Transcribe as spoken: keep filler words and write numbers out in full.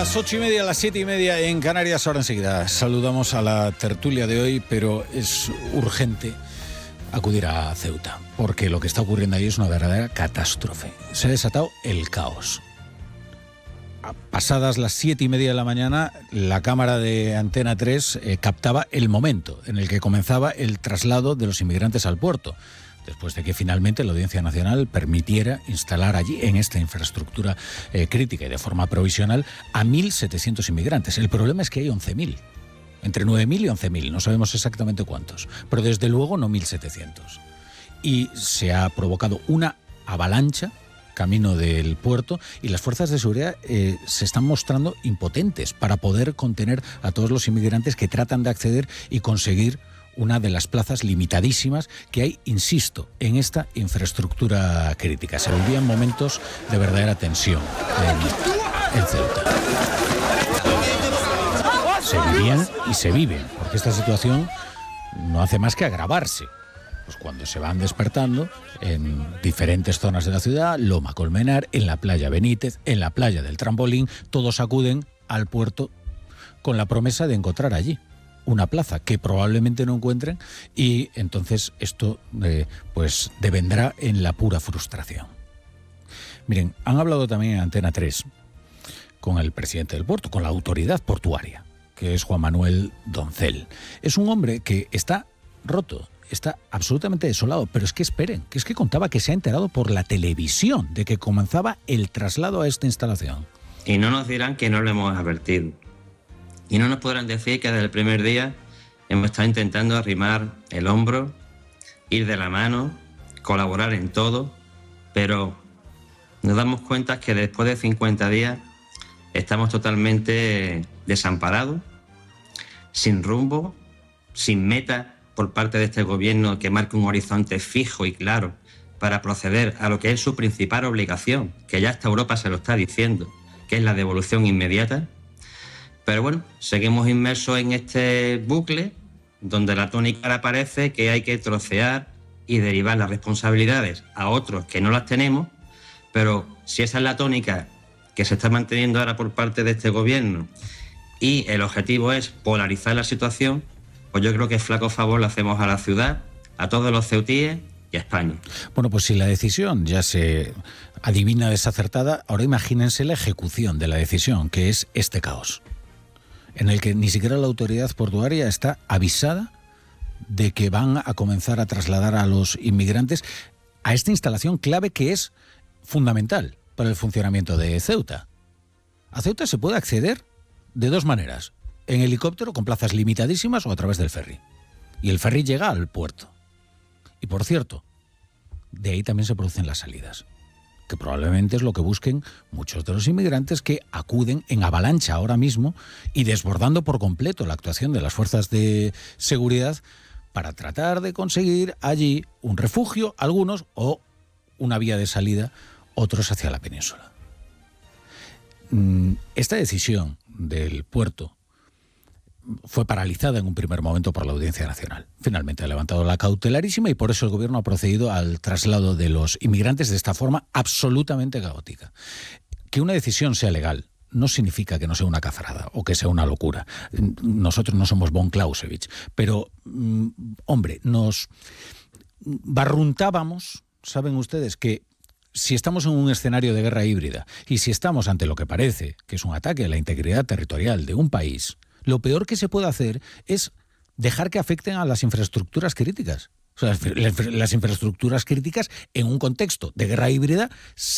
Las ocho y media, las siete y media en Canarias. Ahora enseguida saludamos a la tertulia de hoy, pero es urgente acudir a Ceuta, porque lo que está ocurriendo ahí es una verdadera catástrofe. Se ha desatado el caos. Pasadas las siete y media de la mañana, la cámara de Antena tres eh, captaba el momento en el que comenzaba el traslado de los inmigrantes al puerto, después de que finalmente la Audiencia Nacional permitiera instalar allí, en esta infraestructura eh, crítica y de forma provisional, a mil setecientos inmigrantes. El problema es que hay once mil, entre nueve mil y once mil, no sabemos exactamente cuántos, pero desde luego no mil setecientos. Y se ha provocado una avalancha camino del puerto y las fuerzas de seguridad eh, se están mostrando impotentes para poder contener a todos los inmigrantes que tratan de acceder y conseguir una de las plazas limitadísimas que hay, insisto, en esta infraestructura crítica. Se vivían momentos de verdadera tensión en, en Ceuta. Se vivían y se viven, porque esta situación no hace más que agravarse. Pues cuando se van despertando en diferentes zonas de la ciudad, Loma Colmenar, en la playa Benítez, en la playa del Trampolín, todos acuden al puerto con la promesa de encontrar allí una plaza que probablemente no encuentren, y entonces esto eh, pues devendrá en la pura frustración. Miren, han hablado también en Antena tres con el presidente del puerto, con la autoridad portuaria, que es Juan Manuel Doncel. Es un hombre que está roto, está absolutamente desolado, pero es que esperen, que es que contaba que se ha enterado por la televisión de que comenzaba el traslado a esta instalación. Y no nos dirán que no lo hemos advertido. Y no nos podrán decir que desde el primer día hemos estado intentando arrimar el hombro, ir de la mano, colaborar en todo, pero nos damos cuenta que después de cincuenta días estamos totalmente desamparados, sin rumbo, sin meta por parte de este gobierno que marque un horizonte fijo y claro para proceder a lo que es su principal obligación, que ya hasta Europa se lo está diciendo, que es la devolución inmediata. Pero bueno, seguimos inmersos en este bucle donde la tónica ahora parece que hay que trocear y derivar las responsabilidades a otros que no las tenemos, pero si esa es la tónica que se está manteniendo ahora por parte de este gobierno y el objetivo es polarizar la situación, pues yo creo que flaco favor le hacemos a la ciudad, a todos los ceutíes y a España. Bueno, pues si la decisión ya se adivina desacertada, ahora imagínense la ejecución de la decisión, que es este caos, en el que ni siquiera la autoridad portuaria está avisada de que van a comenzar a trasladar a los inmigrantes a esta instalación clave que es fundamental para el funcionamiento de Ceuta. A Ceuta se puede acceder de dos maneras: en helicóptero con plazas limitadísimas o a través del ferry. Y el ferry llega al puerto. Y por cierto, de ahí también se producen las salidas, que probablemente es lo que busquen muchos de los inmigrantes que acuden en avalancha ahora mismo y desbordando por completo la actuación de las fuerzas de seguridad para tratar de conseguir allí un refugio, algunos, o una vía de salida, otros hacia la península. Esta decisión del puerto fue paralizada en un primer momento por la Audiencia Nacional. Finalmente ha levantado la cautelarísima y por eso el gobierno ha procedido al traslado de los inmigrantes de esta forma absolutamente caótica. Que una decisión sea legal no significa que no sea una cazarada o que sea una locura. Nosotros no somos von Clausewitz, pero, hombre, nos barruntábamos, saben ustedes, que si estamos en un escenario de guerra híbrida y si estamos ante lo que parece que es un ataque a la integridad territorial de un país, lo peor que se puede hacer es dejar que afecten a las infraestructuras críticas. O sea, las infraestructuras críticas en un contexto de guerra híbrida